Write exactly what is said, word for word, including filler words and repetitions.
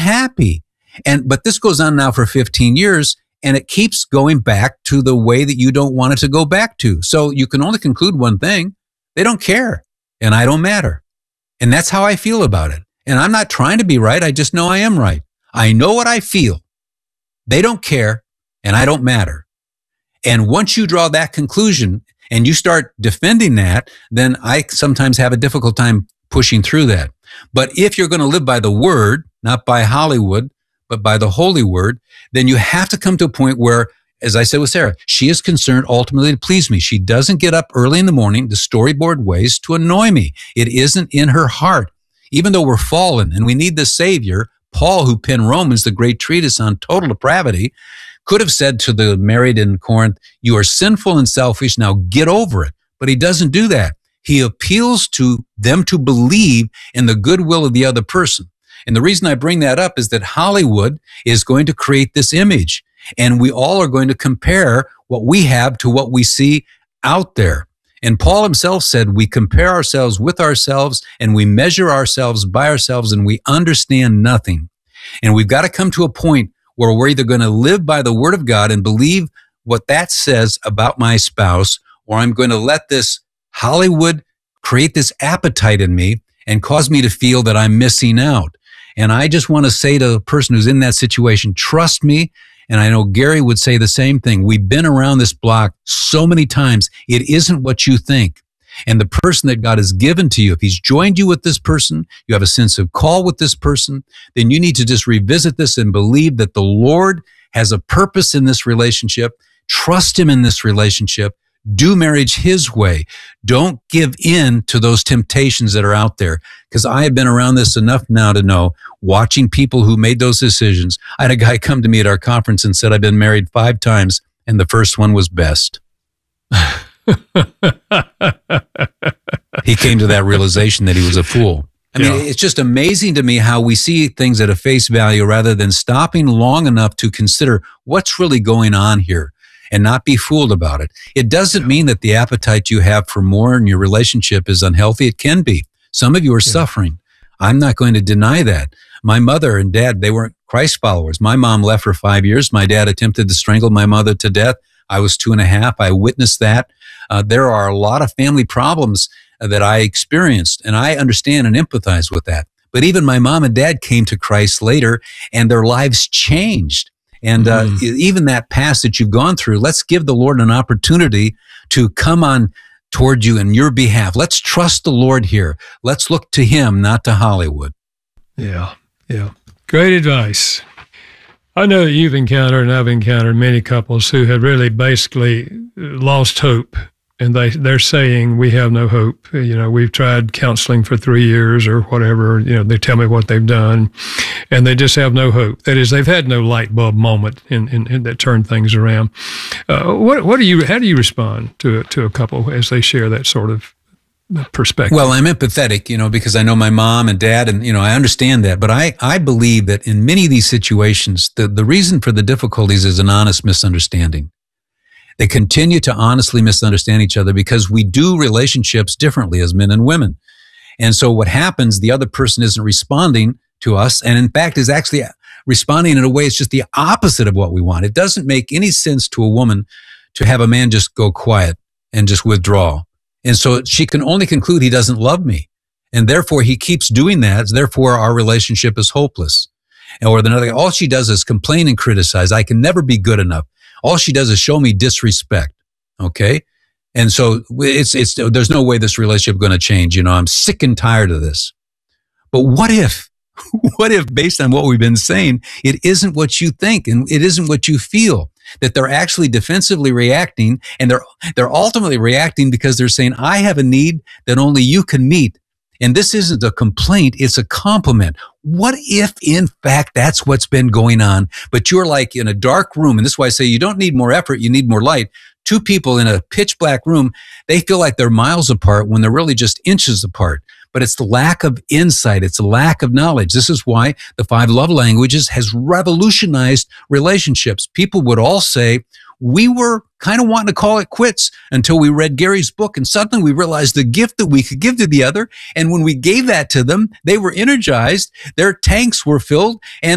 happy. And, but this goes on now for fifteen years, and it keeps going back to the way that you don't want it to go back to. So you can only conclude one thing. They don't care, and I don't matter. And that's how I feel about it. And I'm not trying to be right. I just know I am right. I know what I feel. They don't care, and I don't matter. And once you draw that conclusion and you start defending that, then I sometimes have a difficult time pushing through that. But if you're going to live by the word, not by Hollywood, but by the holy word, then you have to come to a point where, as I said with Sarah, she is concerned ultimately to please me. She doesn't get up early in the morning, the storyboard ways, to annoy me. It isn't in her heart. Even though we're fallen and we need the Savior, Paul, who penned Romans, the great treatise on total depravity, could have said to the married in Corinth, you are sinful and selfish, now get over it. But he doesn't do that. He appeals to them to believe in the goodwill of the other person. And the reason I bring that up is that Hollywood is going to create this image, and we all are going to compare what we have to what we see out there. And Paul himself said, we compare ourselves with ourselves, and we measure ourselves by ourselves, and we understand nothing. And we've got to come to a point where we're either going to live by the word of God and believe what that says about my spouse, or I'm going to let this Hollywood create this appetite in me and cause me to feel that I'm missing out. And I just want to say to the person who's in that situation, trust me. And I know Gary would say the same thing. We've been around this block so many times. It isn't what you think. And the person that God has given to you, if he's joined you with this person, you have a sense of call with this person, then you need to just revisit this and believe that the Lord has a purpose in this relationship. Trust him in this relationship. Do marriage his way. Don't give in to those temptations that are out there. Because I have been around this enough now to know, watching people who made those decisions. I had a guy come to me at our conference and said, I've been married five times, and the first one was best. He came to that realization that he was a fool. I mean, yeah. It's just amazing to me how we see things at a face value rather than stopping long enough to consider what's really going on here and not be fooled about it. It doesn't yeah. mean that the appetite you have for more in your relationship is unhealthy. It can be. Some of you are yeah. suffering. I'm not going to deny that. My mother and dad, they weren't Christ followers. My mom left for five years. My dad attempted to strangle my mother to death. I was two and a half. I witnessed that. Uh, there are a lot of family problems that I experienced, and I understand and empathize with that. But even my mom and dad came to Christ later, and their lives changed. And mm-hmm. uh, even that past that you've gone through, let's give the Lord an opportunity to come on toward you in your behalf. Let's trust the Lord here. Let's look to him, not to Hollywood. Yeah, yeah. Great advice. I know that you've encountered, and I've encountered many couples who have really basically lost hope. And they, they're saying, we have no hope. You know, we've tried counseling for three years or whatever. You know, they tell me what they've done, and they just have no hope. That is, they've had no light bulb moment in, in, in that turned things around. Uh, what, what do you, how do you respond to, to a couple as they share that sort of perspective? Well, I'm empathetic, you know, because I know my mom and dad, and, you know, I understand that. But I, I believe that in many of these situations, the, the reason for the difficulties is an honest misunderstanding. They continue to honestly misunderstand each other because we do relationships differently as men and women. And so what happens, the other person isn't responding to us, and in fact is actually responding in a way it's just the opposite of what we want. It doesn't make any sense to a woman to have a man just go quiet and just withdraw. And so she can only conclude he doesn't love me. And therefore he keeps doing that. Therefore our relationship is hopeless. Or another, all she does is complain and criticize. I can never be good enough. All she does is show me disrespect. Okay. And so it's, it's, there's no way this relationship is going to change. You know, I'm sick and tired of this. But what if, what if based on what we've been saying, it isn't what you think and it isn't what you feel, that they're actually defensively reacting, and they're, they're ultimately reacting because they're saying, I have a need that only you can meet. And this isn't a complaint, it's a compliment. What if, in fact, that's what's been going on, but you're like in a dark room, and this is why I say you don't need more effort, you need more light. Two people in a pitch black room, they feel like they're miles apart when they're really just inches apart. But it's the lack of insight, it's the lack of knowledge. This is why the five love languages has revolutionized relationships. People would all say, we were kind of wanting to call it quits until we read Gary's book, and suddenly we realized the gift that we could give to the other. And when we gave that to them, they were energized, their tanks were filled, and